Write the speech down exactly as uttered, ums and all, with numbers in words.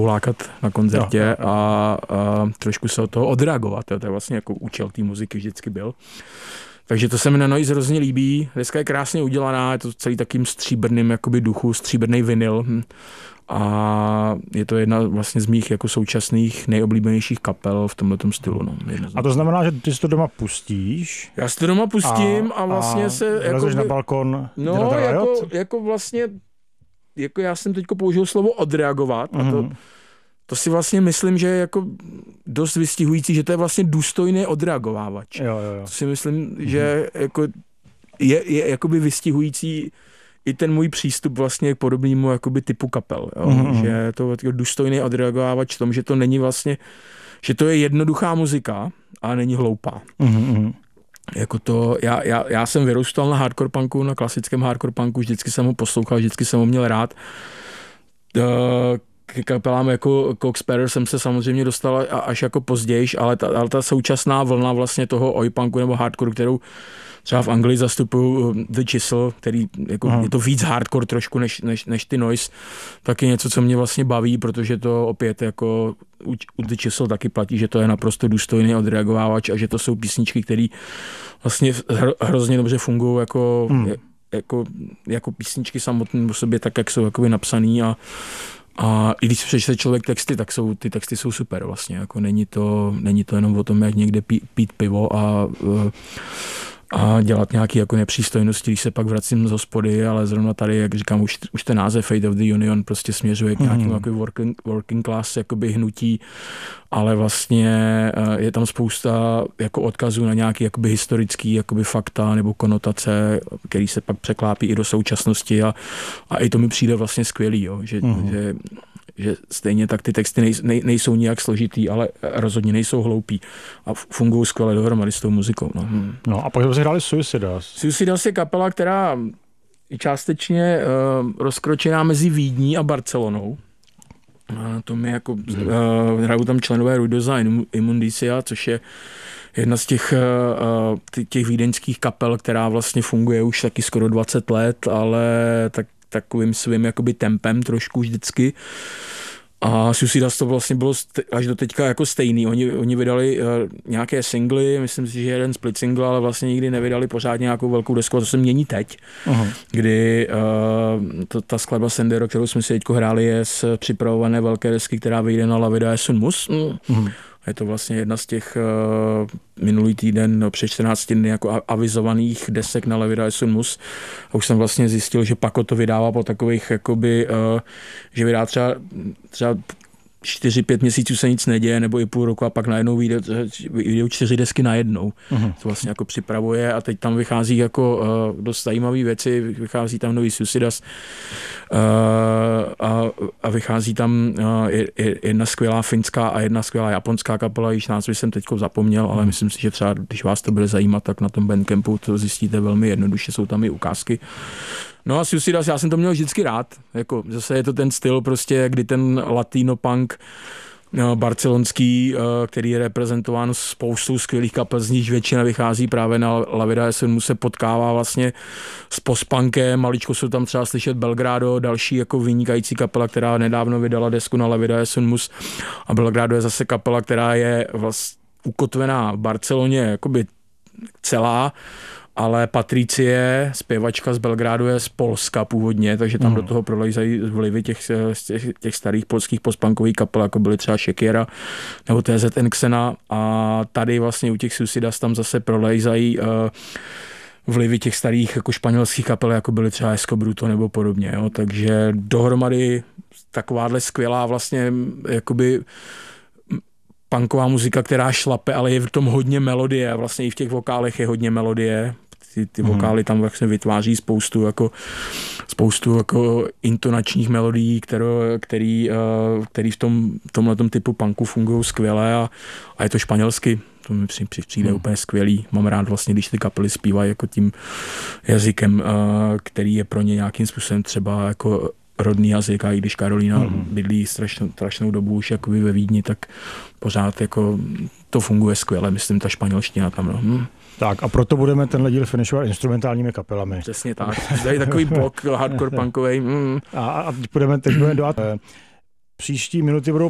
lákat na koncertě no, no, no. A, a trošku se od toho odreagovat. To je vlastně jako účel té muziky vždycky byl. Takže to se mi na Noise hrozně líbí. Deska je krásně udělaná, je to celý takým stříbrným jakoby duchu, stříbrný vinyl. A je to jedna vlastně z mých jako současných nejoblíbenějších kapel v tomhletom stylu. No. A to znamená, že ty si to doma pustíš? Já si to doma pustím a, a vlastně a se... jako na balkon? No, jako, jako vlastně... Jako já jsem teďko použil slovo odreagovat mm-hmm. a to, to si vlastně myslím, že je jako dost vystihující, že to je vlastně důstojný odreagovávač. Jo, jo, jo. To si myslím, mm-hmm. že jako je, je jakoby vystihující i ten můj přístup vlastně k podobnému jakoby typu kapel. Jo? Mm-hmm. Že je to důstojný odreagovávač v tom, že to není vlastně, že to je jednoduchá muzika, ale není hloupá. Mm-hmm. Jako to, já, já, já jsem vyrůstal na hardcore punku, na klasickém hardcore punku, vždycky jsem ho poslouchal, vždycky jsem ho měl rád. K kapelám jako Coxsparrow jsem se samozřejmě dostal až jako pozdějiš, ale ta, ale ta současná vlna vlastně toho oi punku nebo hardcore, kterou třeba v Anglii zastupují The Chisel, který jako, je to víc hardcore trošku než, než, než ty Noise, tak je něco, co mě vlastně baví, protože to opět jako u, u The Chisel taky platí, že to je naprosto důstojný odreagovávač a že to jsou písničky, které vlastně hro, hrozně dobře fungují jako, hmm. jako, jako písničky samotné o sobě, tak jak jsou jakoby napsaný a A i když přečte člověk texty, tak jsou, ty texty jsou super vlastně. Jako není to, není to jenom o tom, jak někde pít, pít pivo a, a dělat nějaké jako nepřístojnosti, když se pak vracím z hospody, ale zrovna tady, jak říkám, už, už ten název Fate of the Union prostě směřuje k nějakým mm. jako working, working class jakoby hnutí, ale vlastně je tam spousta jako odkazů na nějaké jakoby historický jakoby fakta nebo konotace, který se pak překlápí i do současnosti a, a i to mi přijde vlastně skvělý, jo, že, mm. že že stejně tak ty texty nej, nej, nejsou nijak složitý, ale rozhodně nejsou hloupí a fungují skvěle dohromady s tou muzikou. No, hmm. no a pak jsme si hráli Suicidas. Suicidas je kapela, která je částečně uh, rozkročená mezi Vídní a Barcelonou. A to mi jako, uh, hrajou tam členové Ruidosa Immundicia, což je jedna z těch, uh, těch vídeňských kapel, která vlastně funguje už taky skoro dvacet let, ale tak takovým svým jakoby tempem trošku vždycky. A Suicidas to vlastně bylo až do teďka jako stejný. Oni, oni vydali uh, nějaké singly, myslím si, že jeden split single, ale vlastně nikdy nevydali pořádně nějakou velkou desku. A to se mění teď, uh-huh. kdy uh, to, ta skladba Sendero, kterou jsme si teďko hráli, je z připravované velké desky, která vyjde na La Vida es un mus. Uh-huh. Je to vlastně jedna z těch uh, minulý týden, no, před čtrnácti dny jako avizovaných desek na La Vida es un mus. A už jsem vlastně zjistil, že Paco to vydává po takových, jakoby, uh, že vydá třeba, třeba čtyři, pět měsíců se nic neděje, nebo i půl roku a pak najednou vyjdou čtyři desky najednou. Uh-huh. To vlastně jako připravuje a teď tam vychází jako uh, dost zajímavé věci, vychází tam nový Suicidas uh, a, a vychází tam uh, jedna skvělá finská a jedna skvělá japonská kapela, již názvy jsem teďko zapomněl, ale myslím si, že třeba, když vás to bude zajímat, tak na tom Bandcampu to zjistíte velmi jednoduše, jsou tam i ukázky. No a Suicidas, já jsem to měl vždycky rád, jako zase je to ten styl prostě, kdy ten latino punk no, barcelonský, který je reprezentován spoustou skvělých kapel, z níž většina vychází právě na La Vida es un mus, se potkává vlastně s postpunkem, maličko jsou tam třeba slyšet Belgrado, další jako vynikající kapela, která nedávno vydala desku na La Vida es un mus a Belgrado je zase kapela, která je vlastně ukotvená v Barceloně jakoby celá, ale Patricie, zpěvačka z Belgrádu, je z Polska původně, takže tam mm. do toho prolejzají vlivy těch, těch, těch starých polských postpunkových kapel, jako byly třeba Shakira nebo T Z N Xena a tady vlastně u těch Suicidas tam zase prolejzají uh, vlivy těch starých jako španělských kapel, jako byly třeba Esco Bruto nebo podobně, jo. Takže dohromady takováhle skvělá vlastně jakoby punková muzika, která šlape, ale je v tom hodně melodie a vlastně i v těch vokálech je hodně melodie. Ty, ty vokály tam vlastně vytváří spoustu jako, spoustu jako intonačních melodií, které, který, který v tom, tomhletom typu punku fungují skvěle a, a je to španělsky. To mi přijde hmm. úplně skvělý. Mám rád vlastně, když ty kapely zpívají jako tím jazykem, který je pro ně nějakým způsobem třeba jako rodný jazyk, a i když Karolína mm. bydlí strašnou, strašnou dobu už jakoby ve Vídni, tak pořád jako to funguje skvěle, myslím, ta španělština tam. No. Hm. Tak a proto budeme tenhle díl finišovat instrumentálními kapelami. Přesně tak. Zde je takový blok hardcore punkovej. Mm. A, a teď budeme, teď budeme dát. příští minuty budou